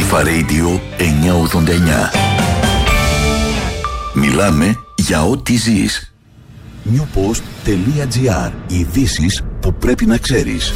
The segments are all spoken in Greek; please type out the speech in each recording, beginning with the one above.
Αλφα Radio 989. Μιλάμε για ό,τι ζεις. newpost.gr. Ειδήσεις που πρέπει να ξέρεις.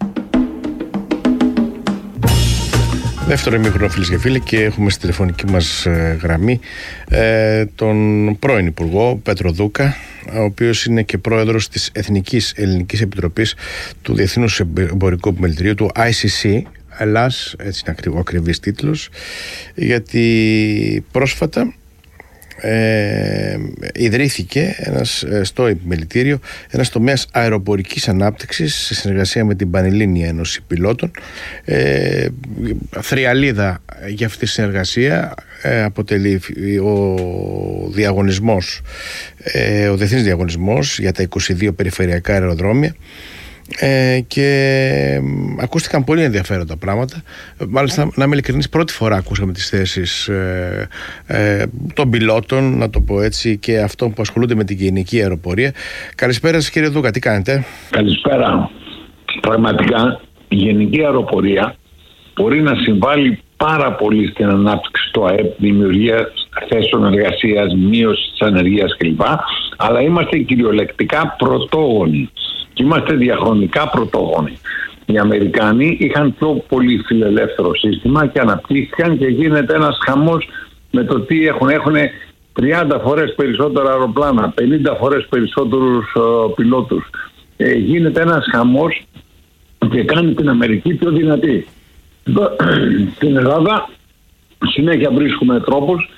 Δεύτερο ημίχρονο, φίλες και φίλοι, και έχουμε στη τηλεφωνική μας γραμμή τον πρώην Υπουργό Πέτρο Δούκα, ο οποίος είναι και πρόεδρος της Εθνικής Ελληνικής Επιτροπής του Διεθνούς Εμπορικού Επιμελητηρίου, του ICC Ελλάς, έτσι είναι ο ακριβής τίτλος, γιατί πρόσφατα ιδρύθηκε στο επιμελητήριο ένας τομέας αεροπορικής ανάπτυξης σε συνεργασία με την Πανελλήνια Ένωση Πιλότων. Θριαλίδα για αυτή τη συνεργασία αποτελεί ο διαγωνισμός, ο διεθνής διαγωνισμός για τα 22 περιφερειακά αεροδρόμια, και ακούστηκαν πολύ ενδιαφέροντα πράγματα. Μάλιστα, να είμαι ειλικρινής, πρώτη φορά ακούσαμε τις θέσεις των πιλότων, να το πω έτσι, και αυτών που ασχολούνται με την γενική αεροπορία. Καλησπέρα σας, κύριε Δούκα, τι κάνετε? Καλησπέρα. Πραγματικά η γενική αεροπορία μπορεί να συμβάλλει πάρα πολύ στην ανάπτυξη του ΑΕΠ, δημιουργία θέσεων εργασίας, μείωση της ανεργίας κλπ. Αλλά είμαστε κυριολεκτικά πρωτόγονοι. Και είμαστε διαχρονικά πρωτόγονοι. Οι Αμερικάνοι είχαν πιο πολύ φιλελεύθερο σύστημα και αναπτύχθηκαν, και γίνεται ένας χαμός με το τι έχουν. Έχουν 30 φορές περισσότερα αεροπλάνα, 50 φορές περισσότερους πιλότους. Γίνεται ένας χαμός και κάνει την Αμερική πιο δυνατή. Στην Ελλάδα συνέχεια βρίσκουμε τρόπους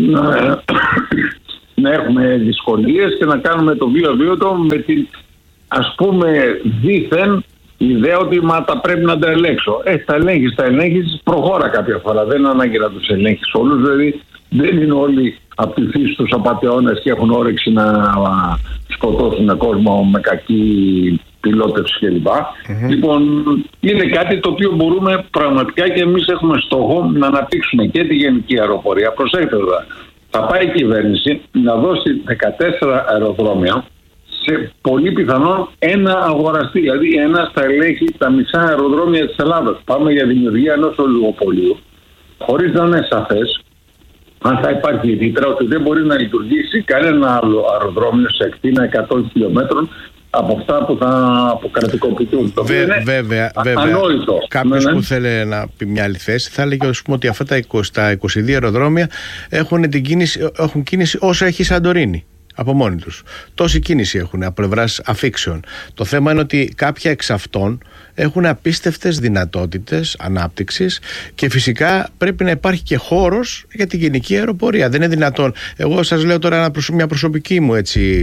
να έχουμε δυσκολίες και να κάνουμε το βίο-βίωτο με την, ας πούμε, δήθεν ιδέα ότι τα πρέπει να τα ελέγξω. Τα ελέγχεις, προχώρα κάποια φορά. Δεν είναι ανάγκη να τους ελέγχεις όλους, δηλαδή δεν είναι όλοι από τη φύση τους απατεώνες και έχουν όρεξη να σκοτώσουν κόσμο με κακή πιλότευση κλπ. Λοιπόν, είναι κάτι το οποίο μπορούμε πραγματικά, και εμείς έχουμε στόχο να αναπτύξουμε και τη γενική αεροπορία. Προσέξτε εδώ, θα πάει η κυβέρνηση να δώσει 14 αεροδρόμια, σε πολύ πιθανόν ένα αγοραστή. Δηλαδή ένας θα ελέγχει τα μισά αεροδρόμια της Ελλάδας. Πάμε για δημιουργία ενός ολιγοπολίου, χωρίς να είναι σαφές αν θα υπάρχει ρήτρα ότι δεν μπορεί να λειτουργήσει κανένα άλλο αεροδρόμιο σε ακτίνα 100 χιλιόμετρων από αυτά που θα αποκρατικοποιηθούν. Βέβαια. Κάποιος που θέλει να πει μια άλλη θέση θα έλεγε, ας πούμε, ότι αυτά τα 22 αεροδρόμια έχουν κίνηση όσο έχει η Σαντορίνη από μόνοι τους. Τόση κίνηση έχουν από πλευράς αφήξεων. Το θέμα είναι ότι κάποια εξ αυτών έχουν απίστευτες δυνατότητες ανάπτυξης, και φυσικά πρέπει να υπάρχει και χώρος για την γενική αεροπορία. Δεν είναι δυνατόν. Εγώ σας λέω τώρα μια προσωπική μου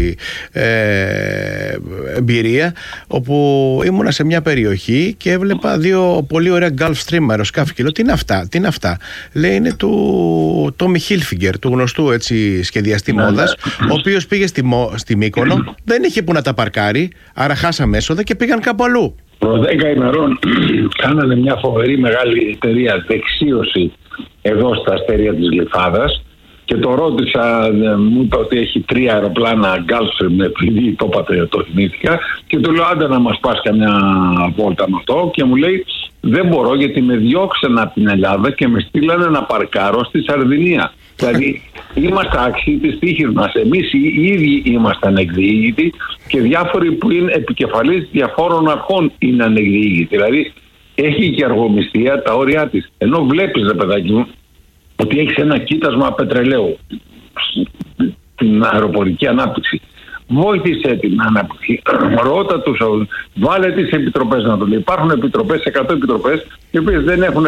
εμπειρία, όπου ήμουνα σε μια περιοχή και έβλεπα δύο πολύ ωραία Gulfstream αεροσκάφη και λέω, τι είναι αυτά? Λέει, είναι του Tommy Hilfiger, του γνωστού σχεδιαστή μόδας, ο οποίος πήγε στη Μύκονο, δεν είχε που να τα παρκάρει, άρα χάσαμε έσοδα και πήγαν κάπου αλλού. Προ 10 ημερών κάνανε μια φοβερή μεγάλη εταιρεία δεξίωση εδώ στα αστέρια της Γλυφάδας, και το ρώτησα, μου είπε ότι έχει 3 αεροπλάνα Gulfstream, επειδή το είπατε, το θυμήθηκα, και του λέω, άντε να μας πας καμιά βόλτα με αυτό, και μου λέει, δεν μπορώ γιατί με διώξανε από την Ελλάδα και με στείλανε να παρκάρω στη Σαρδινία. Δηλαδή είμαστε άξιοι της τύχης μας. Εμείς οι ίδιοι ήμασταν εκδιήγητοι, και διάφοροι που είναι επικεφαλής διαφόρων αρχών είναι ανεκδιήγητοι. Δηλαδή έχει και αργομυστία τα όρια της. Ενώ βλέπεις, ρε παιδάκι μου, ότι έχεις ένα κοίτασμα πετρελαίου στην αεροπορική ανάπτυξη. Βόηθησε την ανάπτυξη. Ρώτα τους, βάλε τις επιτροπές να το λέει. Υπάρχουν επιτροπές, 100 επιτροπές, οι οποίες δεν έχουν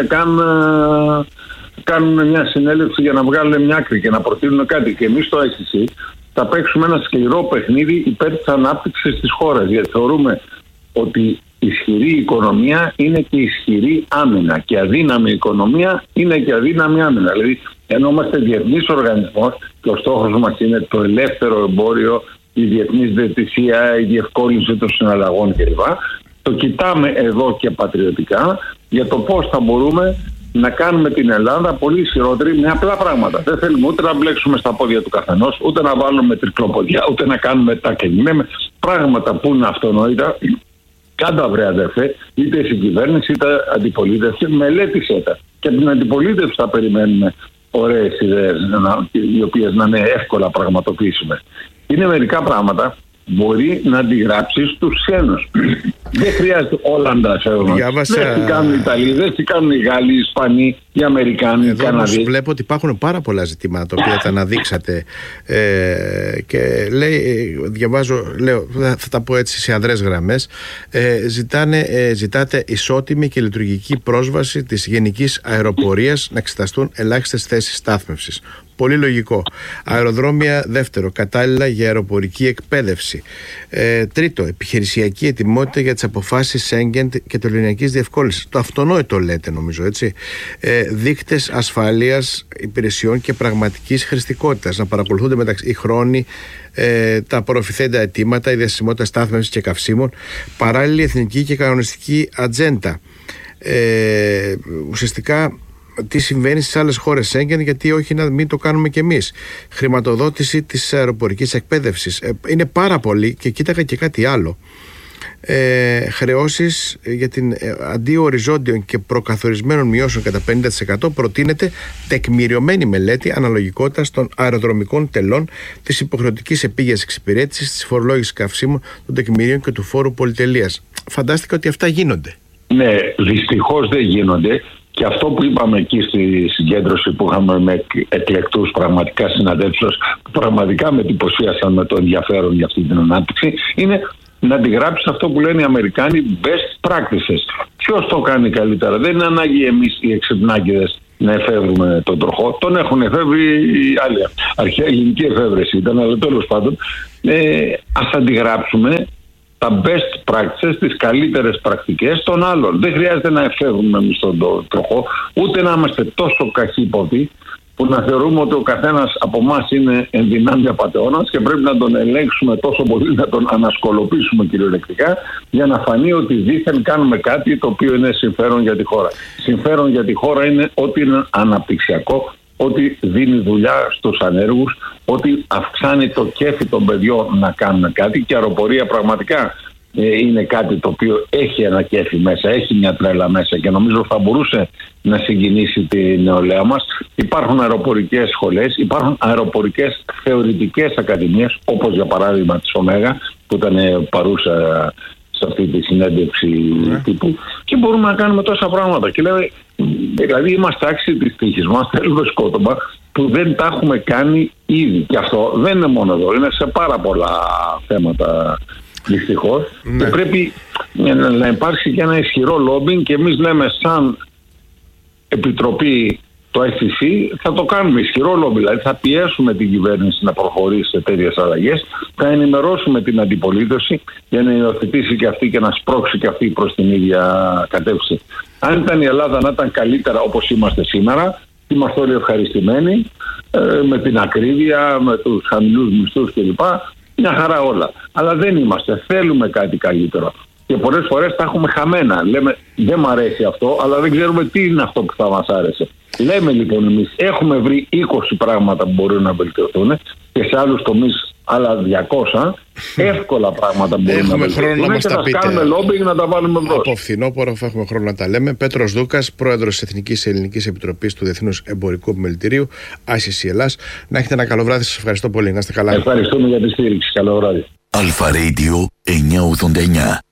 κάνουν μια συνέλευση για να βγάλουν μια άκρη και να προτείνουν κάτι. Και εμείς στο ICC θα παίξουμε ένα σκληρό παιχνίδι υπέρ της ανάπτυξης της χώρας. Γιατί θεωρούμε ότι ισχυρή οικονομία είναι και ισχυρή άμυνα, και αδύναμη οικονομία είναι και αδύναμη άμυνα. Δηλαδή, ενώ είμαστε διεθνής οργανισμός και ο στόχος μας είναι το ελεύθερο εμπόριο, η διεθνής διαιτησία, η διευκόλυνση των συναλλαγών κλπ. Το κοιτάμε εδώ και πατριωτικά για το πώς θα μπορούμε να κάνουμε την Ελλάδα πολύ ισχυρότερη με απλά πράγματα. Δεν θέλουμε ούτε να μπλέξουμε στα πόδια του καθενός, ούτε να βάλουμε τρικλοποδιά, ούτε να κάνουμε τα κεννέ. Πράγματα που είναι αυτονόητα. Κάντα, βρε αδερφέ, είτε στην κυβέρνηση είτε αντιπολίτευση, μελέτησέ τα. Και από την αντιπολίτευση θα περιμένουμε ωραίες ιδέες, οι οποίες να είναι εύκολα πραγματοποιήσιμες. Είναι μερικά πράγματα μπορεί να αντιγράψεις τους ξένους. Δεν χρειάζεται όλα να τα φέρουν. Δεν τι κάνουν οι Ιταλοί, δεν τι κάνουν οι Γάλλοι, οι Ισπανοί, οι Αμερικάνοι, οι Καναδοί. Βλέπω ότι υπάρχουν πάρα πολλά ζητήματα τα οποία τα αναδείξατε και λέει, θα τα πω έτσι σε αδρές γραμμές, ζητάτε ισότιμη και λειτουργική πρόσβαση της γενικής αεροπορίας, να εξεταστούν ελάχιστες θέσεις στάθμευσης. Πολύ λογικό. Αεροδρόμια, δεύτερο, κατάλληλα για αεροπορική εκπαίδευση. Τρίτο, επιχειρησιακή ετοιμότητα για τις αποφάσεις Σέγγεν και τελωνειακής διευκόλυνσης. Το αυτονόητο λέτε, νομίζω, έτσι. Δείκτες ασφάλειας υπηρεσιών και πραγματικής χρηστικότητας. Να παρακολουθούνται μεταξύ οι χρόνοι, τα απορροφηθέντα αιτήματα, η διασημότητα στάθμευσης και καυσίμων, παράλληλη εθνική και κανονιστική ατζέντα. Ουσιαστικά, τι συμβαίνει στις άλλες χώρες Σέγγεν, γιατί όχι να μην το κάνουμε κι εμείς. Χρηματοδότηση της αεροπορικής εκπαίδευσης. Είναι πάρα πολύ, και κοίταγα και κάτι άλλο. Χρεώσεις για την αντί οριζόντιων και προκαθορισμένων μειώσεων κατά 50% προτείνεται τεκμηριωμένη μελέτη αναλογικότητας των αεροδρομικών τελών, της υποχρεωτικής επίγειας εξυπηρέτησης, της φορολόγησης καυσίμων, των τεκμηρίων και του φόρου πολυτελείας. Φαντάστηκα ότι αυτά γίνονται. Ναι, δυστυχώς δεν γίνονται. Και αυτό που είπαμε εκεί στη συγκέντρωση που είχαμε με εκλεκτούς πραγματικά συναντεύσεως, που πραγματικά με εντυπωσίασαν με το ενδιαφέρον για αυτή την ανάπτυξη, είναι να αντιγράψει αυτό που λένε οι Αμερικάνοι best practices. Ποιος το κάνει καλύτερα? Δεν είναι ανάγκη εμείς οι εξυπνάκηδες να εφεύρουμε τον τροχό. Τον έχουν εφεύρει οι άλλοι. Αρχαία ελληνική εφεύρεση ήταν, αλλά τέλος πάντων ας αντιγράψουμε τα best practices, τις καλύτερες πρακτικές των άλλων. Δεν χρειάζεται να εφεύρουμε εμείς τον τροχό, ούτε να είμαστε τόσο καχύποπτοι που να θεωρούμε ότι ο καθένας από εμάς είναι εν δυνάμει απατεώνας και πρέπει να τον ελέγξουμε τόσο πολύ, να τον ανασκολοποιήσουμε κυριολεκτικά, για να φανεί ότι δήθεν κάνουμε κάτι το οποίο είναι συμφέρον για τη χώρα. Συμφέρον για τη χώρα είναι ότι είναι αναπτυξιακό, ότι δίνει δουλειά στους ανέργους, ότι αυξάνει το κέφι των παιδιών να κάνουν κάτι, και η αεροπορία πραγματικά είναι κάτι το οποίο έχει ένα κέφι μέσα, έχει μια τρέλα μέσα, και νομίζω θα μπορούσε να συγκινήσει τη νεολαία μας. Υπάρχουν αεροπορικές σχολές, υπάρχουν αεροπορικές θεωρητικές ακαδημίες, όπως για παράδειγμα της Ωμέγα που ήταν παρούσα σε αυτή τη συνέντευξη τύπου, και μπορούμε να κάνουμε τόσα πράγματα. Και λέμε, δηλαδή είμαστε άξιοι της τύχης μας, θέλουμε σκότωμα που δεν τα έχουμε κάνει ήδη. Και αυτό δεν είναι μόνο εδώ, είναι σε πάρα πολλά θέματα δυστυχώς. Και πρέπει να υπάρξει και ένα ισχυρό λόμπινγκ, και εμείς λέμε σαν Επιτροπή, το FCC, θα το κάνουμε ισχυρό λόμπι, δηλαδή θα πιέσουμε την κυβέρνηση να προχωρήσει σε τέτοιες αλλαγές, θα ενημερώσουμε την αντιπολίτευση για να υιοθετήσει και αυτή και να σπρώξει και αυτή προς την ίδια κατεύθυνση. Αν ήταν η Ελλάδα να ήταν καλύτερα όπως είμαστε σήμερα, είμαστε όλοι ευχαριστημένοι, με την ακρίβεια, με τους χαμηλούς μισθούς κλπ. Μια χαρά όλα. Αλλά δεν είμαστε. Θέλουμε κάτι καλύτερο. Και πολλές φορές τα έχουμε χαμένα. Λέμε, δεν μ' αρέσει αυτό, αλλά δεν ξέρουμε τι είναι αυτό που θα μας άρεσε. Λέμε λοιπόν εμείς, έχουμε βρει 20 πράγματα που μπορούν να βελτιωθούν, και σε άλλους τομείς άλλα 200 εύκολα πράγματα μπορούν να βελτιωθούν, και θα κάνουμε λόμπινγκ να τα βάλουμε μπρος. Από φθινόπωρο θα έχουμε χρόνο να τα λέμε. Πέτρος Δούκας, πρόεδρος της Εθνικής Ελληνικής Επιτροπής του Διεθνούς Εμπορικού Επιμελητηρίου, ICC Ελλάς. Να έχετε ένα καλό βράδυ. Σας ευχαριστώ πολύ. Να είστε καλά. Ευχαριστούμε για τη στήριξη. Καλό βράδυ. Αλφα Radio 989.